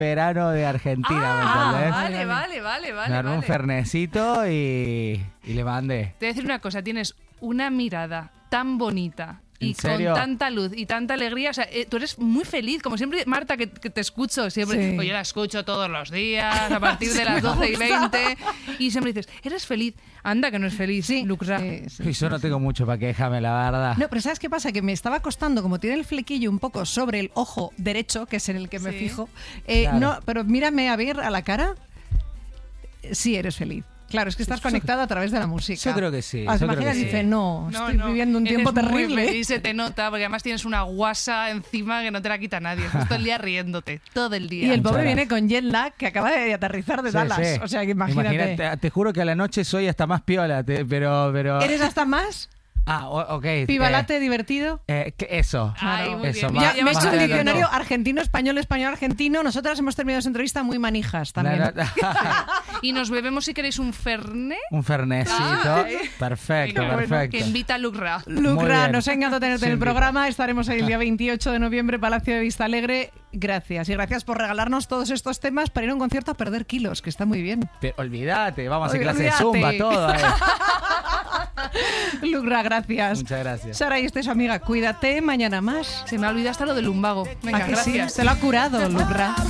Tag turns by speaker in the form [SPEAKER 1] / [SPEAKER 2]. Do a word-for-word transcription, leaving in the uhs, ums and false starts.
[SPEAKER 1] verano de Argentina,
[SPEAKER 2] Ah,
[SPEAKER 1] ¿me entendés?
[SPEAKER 2] vale, vale, vale, vale.
[SPEAKER 1] Me armé un
[SPEAKER 2] vale.
[SPEAKER 1] fernecito y, y le mandé.
[SPEAKER 2] Te voy a decir una cosa, tienes una mirada tan bonita y
[SPEAKER 1] ¿En serio?
[SPEAKER 2] con tanta luz y tanta alegría. O sea, eh, tú eres muy feliz, como siempre, Marta, que, que te escucho siempre.
[SPEAKER 3] Sí.
[SPEAKER 2] Pues yo la escucho todos los días, a partir de las doce y veinte. Y siempre dices, eres feliz. Anda, que no es feliz,
[SPEAKER 3] Sí,
[SPEAKER 2] Lucra.
[SPEAKER 3] sí, sí,
[SPEAKER 1] Y yo no tengo mucho para quejarme, la verdad.
[SPEAKER 3] No, pero ¿sabes qué pasa? Que me estaba costando, como tiene el flequillo un poco sobre el ojo derecho, que es en el que me
[SPEAKER 2] Sí.
[SPEAKER 3] fijo. eh,
[SPEAKER 1] Claro.
[SPEAKER 3] No, pero mírame a ver a la cara. Sí, eres feliz. Claro, es que estás
[SPEAKER 1] Yo-
[SPEAKER 3] conectado a través de la música.
[SPEAKER 1] yo creo que sí,
[SPEAKER 3] Ah,
[SPEAKER 1] yo creo
[SPEAKER 3] imagina,
[SPEAKER 1] que sí.
[SPEAKER 3] dice, no,
[SPEAKER 2] No,
[SPEAKER 3] estoy
[SPEAKER 2] no,
[SPEAKER 3] viviendo un
[SPEAKER 2] eres
[SPEAKER 3] tiempo
[SPEAKER 2] muy
[SPEAKER 3] terrible.
[SPEAKER 2] feliz, se te nota, porque además tienes una guasa encima que no te la quita nadie. Estás todo el día riéndote, todo el día.
[SPEAKER 3] Y el
[SPEAKER 1] Muchas
[SPEAKER 3] pobre
[SPEAKER 1] gracias.
[SPEAKER 3] viene con jet lag que acaba de aterrizar de
[SPEAKER 1] Sí,
[SPEAKER 3] Dallas.
[SPEAKER 1] sí.
[SPEAKER 3] O sea, que imagínate.
[SPEAKER 1] Imagínate, te juro que a la noche soy hasta más piola, te- pero... pero...
[SPEAKER 3] ¿Eres hasta más?
[SPEAKER 1] Ah, o- ok.
[SPEAKER 3] ¿Pibalate
[SPEAKER 1] eh,
[SPEAKER 3] divertido?
[SPEAKER 1] eh, que- eso.
[SPEAKER 2] Ay, muy
[SPEAKER 1] eso,
[SPEAKER 2] bien.
[SPEAKER 1] más-
[SPEAKER 3] Ya,
[SPEAKER 2] ya
[SPEAKER 3] me he
[SPEAKER 2] vas
[SPEAKER 3] hecho un
[SPEAKER 1] adelante.
[SPEAKER 3] diccionario argentino, español, español, argentino. Nosotras hemos terminado esa entrevista muy manijas también.
[SPEAKER 1] No, no,
[SPEAKER 2] Y nos bebemos, si queréis, un fernet
[SPEAKER 1] un fernecito.
[SPEAKER 2] Ay.
[SPEAKER 1] Perfecto,
[SPEAKER 2] que, bueno,
[SPEAKER 1] perfecto.
[SPEAKER 2] que invita a Lucra.
[SPEAKER 1] Muy
[SPEAKER 3] Lucra,
[SPEAKER 1] bien.
[SPEAKER 3] nos ha encantado tenerte en el
[SPEAKER 1] Sí,
[SPEAKER 3] programa. Estaremos ahí el día veintiocho de noviembre, Palacio de Vista Alegre. Gracias. Y gracias por regalarnos todos estos temas para ir a un concierto a perder kilos, que está muy bien.
[SPEAKER 1] Pero olvídate, vamos a hacer clase de
[SPEAKER 3] Olvídate.
[SPEAKER 1] zumba, todo. eh.
[SPEAKER 3] Lucra, gracias.
[SPEAKER 1] Muchas gracias.
[SPEAKER 3] Sara, y esta es su amiga. Cuídate, mañana más.
[SPEAKER 2] Se me ha olvidado hasta lo del lumbago. Venga,
[SPEAKER 3] ¿A que sí?
[SPEAKER 2] gracias.
[SPEAKER 3] Se lo ha curado, Lucra.